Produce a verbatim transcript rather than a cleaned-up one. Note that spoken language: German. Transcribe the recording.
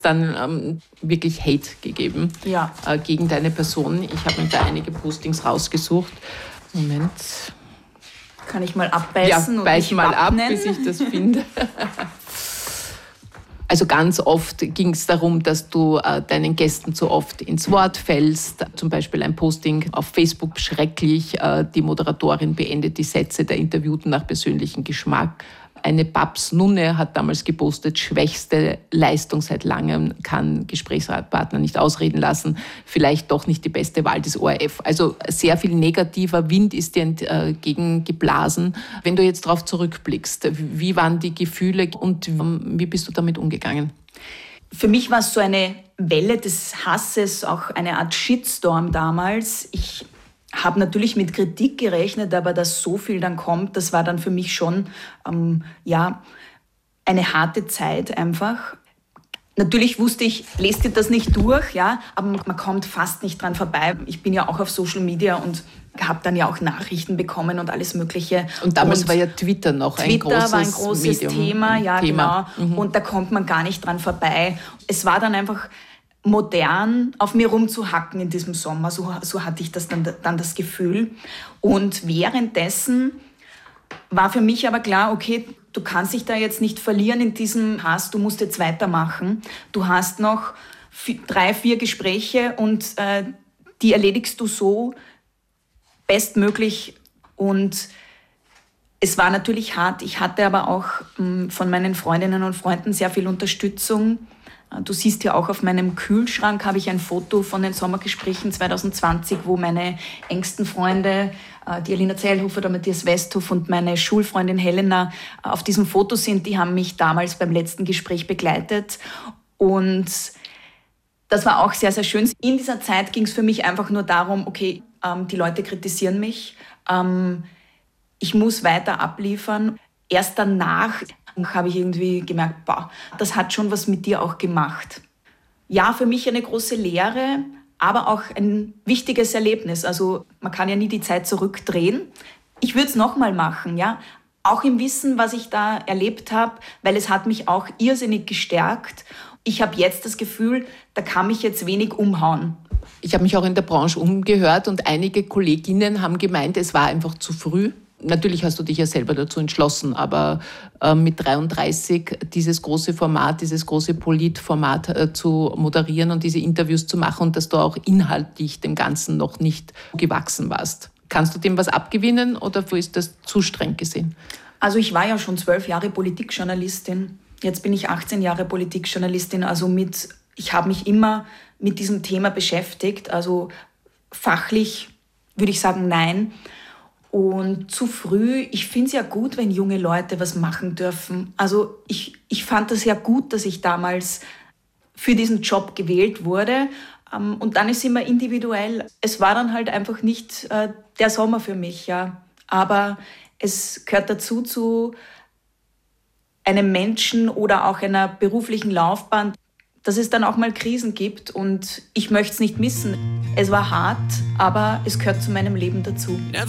Dann ähm, wirklich Hate gegeben ja. äh, gegen deine Person. Ich habe mir da einige Postings rausgesucht. Moment. Kann ich mal abbeißen? Ja, und beiß mal abnennen? ab, bis ich das finde. Also ganz oft ging es darum, dass du äh, deinen Gästen zu oft ins Wort fällst. Zum Beispiel ein Posting auf Facebook, schrecklich. Äh, die Moderatorin beendet die Sätze der Interviewten nach persönlichem Geschmack. Eine Babs-Nunne hat damals gepostet, schwächste Leistung seit langem, kann Gesprächspartner nicht ausreden lassen, vielleicht doch nicht die beste Wahl des O R F. Also sehr viel negativer Wind ist dir entgegengeblasen. Wenn du jetzt darauf zurückblickst, wie waren die Gefühle und wie bist du damit umgegangen? Für mich war es so eine Welle des Hasses, auch eine Art Shitstorm damals. Ich habe natürlich mit Kritik gerechnet, aber dass so viel dann kommt, das war dann für mich schon ähm, ja, eine harte Zeit einfach. Natürlich wusste ich, lest dir das nicht durch, ja, aber man kommt fast nicht dran vorbei. Ich bin ja auch auf Social Media und habe dann ja auch Nachrichten bekommen und alles Mögliche. Und damals und war ja Twitter noch ein Twitter großes war ein großes Medium, Thema, ja Thema. genau. Mhm. Und da kommt man gar nicht dran vorbei. Es war dann einfach modern, auf mir rumzuhacken in diesem Sommer. So, so hatte ich das dann, dann das Gefühl. Und währenddessen war für mich aber klar, okay, du kannst dich da jetzt nicht verlieren in diesem Hass, du musst jetzt weitermachen. Du hast noch vier, drei, vier Gespräche und äh, die erledigst du so bestmöglich. Und es war natürlich hart. Ich hatte aber auch mh, von meinen Freundinnen und Freunden sehr viel Unterstützung. Du siehst ja auch auf meinem Kühlschrank habe ich ein Foto von den Sommergesprächen zwanzig zwanzig, wo meine engsten Freunde, die Alina Zeilhofer, der Matthias Westhoff und meine Schulfreundin Helena auf diesem Foto sind. Die haben mich damals beim letzten Gespräch begleitet und das war auch sehr, sehr schön. In dieser Zeit ging es für mich einfach nur darum, okay, die Leute kritisieren mich, ich muss weiter abliefern. Erst danach habe ich irgendwie gemerkt, boah, das hat schon was mit dir auch gemacht. Ja, für mich eine große Lehre, aber auch ein wichtiges Erlebnis. Also man kann ja nie die Zeit zurückdrehen. Ich würde es nochmal machen, ja. Auch im Wissen, was ich da erlebt habe, weil es hat mich auch irrsinnig gestärkt. Ich habe jetzt das Gefühl, da kann mich jetzt wenig umhauen. Ich habe mich auch in der Branche umgehört und einige Kolleginnen haben gemeint, es war einfach zu früh. Natürlich hast du dich ja selber dazu entschlossen, aber äh, mit dreiunddreißig dieses große Format, dieses große Polit-Format äh, zu moderieren und diese Interviews zu machen und dass du auch inhaltlich dem Ganzen noch nicht gewachsen warst. Kannst du dem was abgewinnen oder ist das zu streng gesehen? Also ich war ja schon zwölf Jahre Politikjournalistin. Jetzt bin ich achtzehn Jahre Politikjournalistin. Also mit, ich habe mich immer mit diesem Thema beschäftigt. Also fachlich würde ich sagen, nein. Und zu früh, ich finde es ja gut, wenn junge Leute was machen dürfen. Also ich, ich fand das ja gut, dass ich damals für diesen Job gewählt wurde. Und dann ist immer individuell. Es war dann halt einfach nicht äh, der Sommer für mich, ja. Aber es gehört dazu, zu einem Menschen oder auch einer beruflichen Laufbahn, dass es dann auch mal Krisen gibt und ich möchte es nicht missen. Es war hart, aber es gehört zu meinem Leben dazu.